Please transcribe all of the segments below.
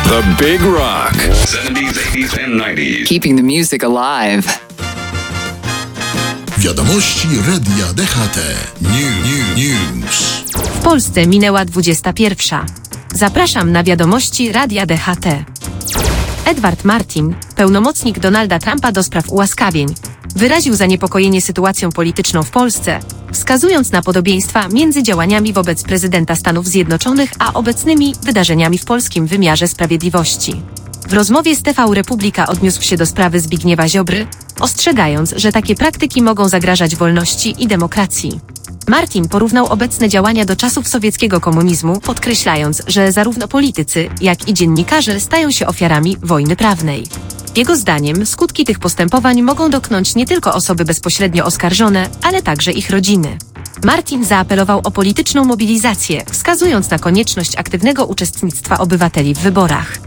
The Big Rock. 70s, 80s and 90s. Keeping the music alive. Wiadomości Radia DHT. News. W Polsce minęła 21. Zapraszam na wiadomości Radia DHT. Edward Martin, pełnomocnik Donalda Trumpa do spraw ułaskawień, wyraził zaniepokojenie sytuacją polityczną w Polsce, wskazując na podobieństwa między działaniami wobec prezydenta Stanów Zjednoczonych a obecnymi wydarzeniami w polskim wymiarze sprawiedliwości. W rozmowie z TV Republika odniósł się do sprawy Zbigniewa Ziobry, ostrzegając, że takie praktyki mogą zagrażać wolności i demokracji. Martin porównał obecne działania do czasów sowieckiego komunizmu, podkreślając, że zarówno politycy, jak i dziennikarze stają się ofiarami wojny prawnej. Jego zdaniem skutki tych postępowań mogą dotknąć nie tylko osoby bezpośrednio oskarżone, ale także ich rodziny. Martin zaapelował o polityczną mobilizację, wskazując na konieczność aktywnego uczestnictwa obywateli w wyborach.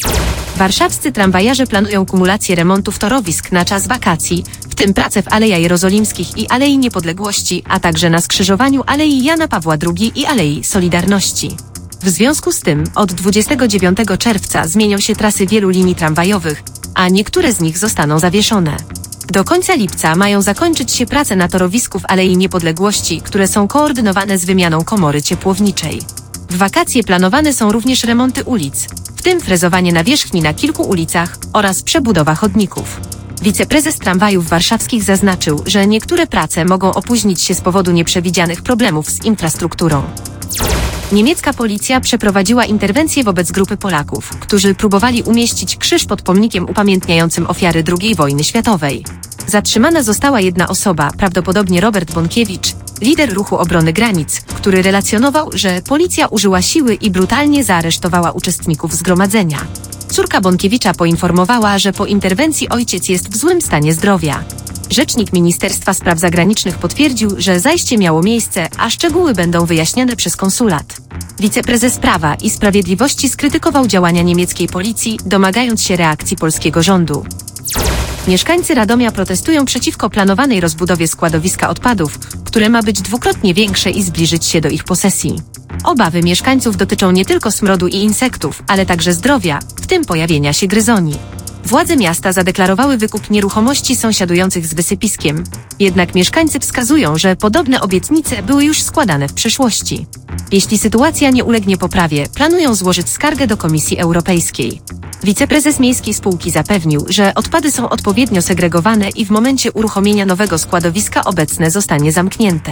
Warszawscy tramwajarze planują kumulację remontów torowisk na czas wakacji, w tym prace w Alejach Jerozolimskich i Alei Niepodległości, a także na skrzyżowaniu Alei Jana Pawła II i Alei Solidarności. W związku z tym od 29 czerwca zmienią się trasy wielu linii tramwajowych, a niektóre z nich zostaną zawieszone. Do końca lipca mają zakończyć się prace na torowisku w Alei Niepodległości, które są koordynowane z wymianą komory ciepłowniczej. W wakacje planowane są również remonty ulic, w tym frezowanie nawierzchni na kilku ulicach oraz przebudowa chodników. Wiceprezes tramwajów warszawskich zaznaczył, że niektóre prace mogą opóźnić się z powodu nieprzewidzianych problemów z infrastrukturą. Niemiecka policja przeprowadziła interwencję wobec grupy Polaków, którzy próbowali umieścić krzyż pod pomnikiem upamiętniającym ofiary II wojny światowej. Zatrzymana została jedna osoba, prawdopodobnie Robert Bąkiewicz, lider Ruchu Obrony Granic, który relacjonował, że policja użyła siły i brutalnie zaaresztowała uczestników zgromadzenia. Córka Bąkiewicza poinformowała, że po interwencji ojciec jest w złym stanie zdrowia. Rzecznik Ministerstwa Spraw Zagranicznych potwierdził, że zajście miało miejsce, a szczegóły będą wyjaśniane przez konsulat. Wiceprezes Prawa i Sprawiedliwości skrytykował działania niemieckiej policji, domagając się reakcji polskiego rządu. Mieszkańcy Radomia protestują przeciwko planowanej rozbudowie składowiska odpadów, które ma być dwukrotnie większe i zbliżyć się do ich posesji. Obawy mieszkańców dotyczą nie tylko smrodu i insektów, ale także zdrowia, w tym pojawienia się gryzoni. Władze miasta zadeklarowały wykup nieruchomości sąsiadujących z wysypiskiem. Jednak mieszkańcy wskazują, że podobne obietnice były już składane w przeszłości. Jeśli sytuacja nie ulegnie poprawie, planują złożyć skargę do Komisji Europejskiej. Wiceprezes miejskiej spółki zapewnił, że odpady są odpowiednio segregowane i w momencie uruchomienia nowego składowiska obecne zostanie zamknięte.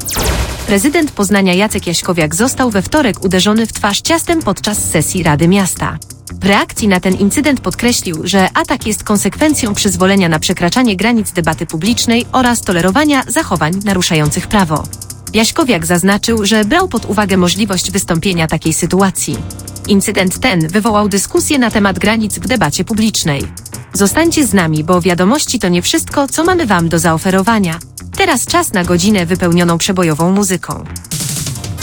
Prezydent Poznania Jacek Jaśkowiak został we wtorek uderzony w twarz ciastem podczas sesji Rady Miasta. W reakcji na ten incydent podkreślił, że atak jest konsekwencją przyzwolenia na przekraczanie granic debaty publicznej oraz tolerowania zachowań naruszających prawo. Jaśkowiak zaznaczył, że brał pod uwagę możliwość wystąpienia takiej sytuacji. Incydent ten wywołał dyskusję na temat granic w debacie publicznej. Zostańcie z nami, bo wiadomości to nie wszystko, co mamy Wam do zaoferowania. Teraz czas na godzinę wypełnioną przebojową muzyką.